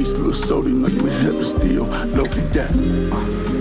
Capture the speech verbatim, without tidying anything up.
Little Sody, know you in heaven still. Loki, yeah. Uh.